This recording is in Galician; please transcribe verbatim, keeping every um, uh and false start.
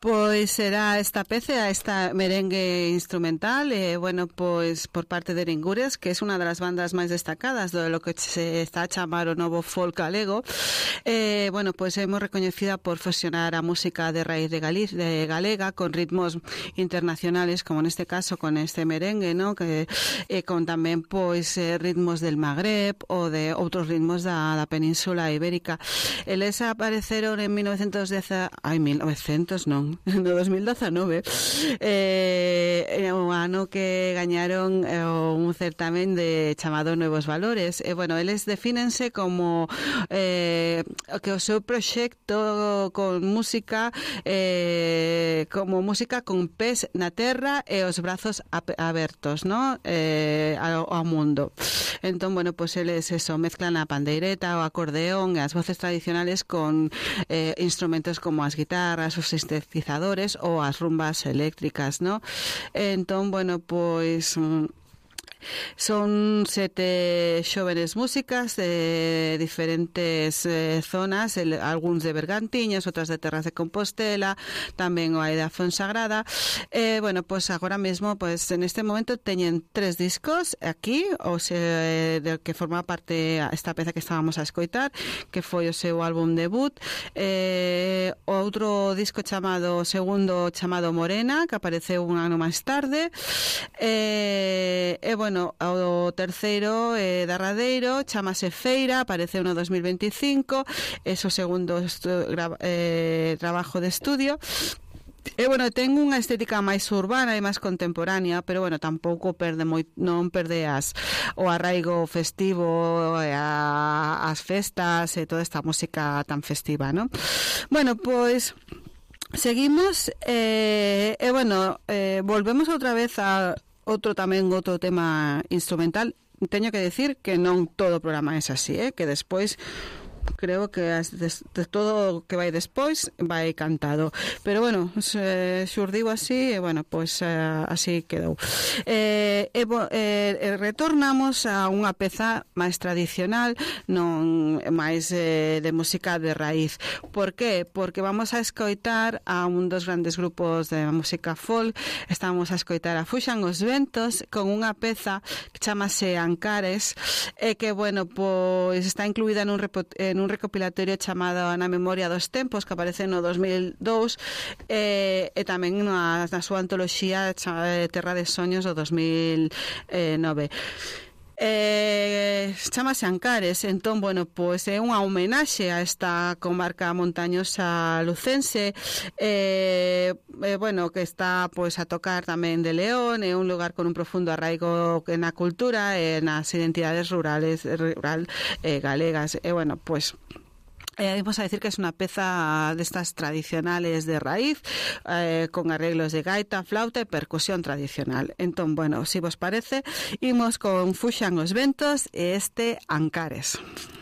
Pois será esta peza, esta merengue instrumental, eh, bueno, pois por parte de Ningures, que es unha das bandas máis destacadas de lo que se está a chamar o novo folk galego. Eh, bueno, pois é moi recoñecida por fusionar a música de raíz de, Gali de galega con ritmos internacionales, como neste caso con este merengue, ¿no? Que eh, con tamén pois eh, ritmos del Magreb ou de outros ritmos da, da Península Ibérica. Eles apareceron en mil novecientos dez, ai, mil novecientos non, no dos mil dezanove, eh, o ano que gañaron eh, un certamen de chamado Nuevos Valores. E, eh, bueno, eles defínense como eh, que o seu proxecto con música eh, como música con pés na terra e os brazos abertos, ¿no? Eh, ao, ao mundo. Entón, bueno, pues eles eso, mezclan a pandeireta, o acordeón e as voces tradicionales con eh, instrumentos como as guitarras, os sintetizadores ou as rumbas eléctricas, ¿no? Entón, bueno, pois son sete xóvenes músicas de diferentes eh, zonas, el, algúns de Bergantiños, outras de Terras de Compostela, tamén o hai da Fonsagrada. Eh, bueno, pois pues agora mesmo, pois pues, en este momento teñen tres discos aquí, o sea, del que forma parte esta peza que estábamos a escoitar, que foi o seu álbum debut. Eh, outro disco chamado, segundo chamado Morena, que apareceu un ano máis tarde. Eh, e, bueno, Bueno, o terceiro eh, derradeiro chamase Feira, apareceu no dos mil veinticinco, é o segundo eh, trabajo de estudio. E, bueno, ten unha estética máis urbana e máis contemporánea, pero, bueno, tampouco perde moi, non perde as, o arraigo festivo, e a, as festas e toda esta música tan festiva, ¿no? Bueno, pois seguimos e, eh, eh, bueno, eh, volvemos outra vez a outro tamén outro tema instrumental. Teño que decir que non todo o programa é así, eh? Que despois creo que as de, de todo o que vai despois vai cantado, pero bueno, se xurdiu así e bueno, pois eh, así quedou. Eh, e, eh, retornamos a unha peza máis tradicional, non máis eh, de música de raíz. Por qué? Porque vamos a escoitar a un dos grandes grupos de música folk. Estamos a escoitar a Fuxan os Ventos con unha peza que chamase Ancares, e que, bueno, pois está incluída nun, en un recopilatorio chamado Na Memoria dos Tempos, que aparece no dos mil dous, e, e tamén na, na súa antoloxía Terra de Soños do dos mil nove. Eh, chamase Ancares. Entón, bueno, pois é unha homenaxe a esta comarca montañosa lucense, eh, eh, bueno, que está pois a tocar tamén de León, é un lugar con un profundo arraigo na cultura e nas identidades rurales rural eh, galegas. E, bueno, pois Eh, vamos a decir que es una peza de estas tradicionales de raíz, eh, con arreglos de gaita, flauta e percusión tradicional. Entón, bueno, si vos parece, imos con Fuxan os Ventos e este Ancares.